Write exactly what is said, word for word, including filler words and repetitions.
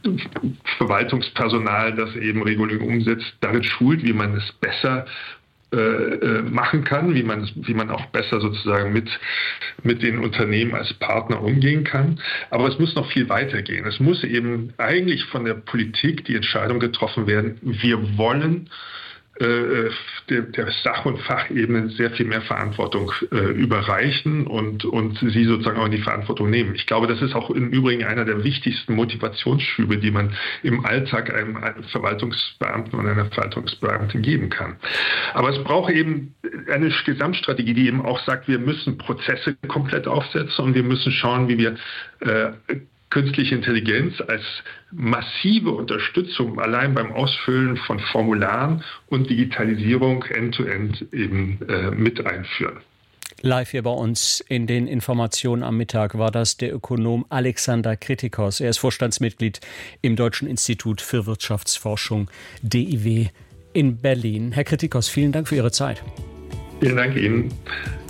Verwaltungspersonal, das eben Regulierung umsetzt, darin schult, wie man es besser äh, machen kann, wie man, wie man auch besser sozusagen mit, mit den Unternehmen als Partner umgehen kann. Aber es muss noch viel weiter gehen. Es muss eben eigentlich von der Politik die Entscheidung getroffen werden, wir wollen äh, der, der Sach- und Fachebene sehr viel mehr Verantwortung äh, überreichen und, und sie sozusagen auch in die Verantwortung nehmen. Ich glaube, das ist auch im Übrigen einer der wichtigsten Motivationsschübe, die man im Alltag einem, einem Verwaltungsbeamten und einer Verwaltungsbeamtin geben kann. Aber es braucht eben eine Gesamtstrategie, die eben auch sagt, wir müssen Prozesse komplett aufsetzen und wir müssen schauen, wie wir äh, künstliche Intelligenz als massive Unterstützung allein beim Ausfüllen von Formularen und Digitalisierung end-to-end eben äh, mit einführen. Live hier bei uns in den Informationen am Mittag war das der Ökonom Alexander Kritikos. Er ist Vorstandsmitglied im Deutschen Institut für Wirtschaftsforschung D I W in Berlin. Herr Kritikos, vielen Dank für Ihre Zeit. Vielen Dank Ihnen.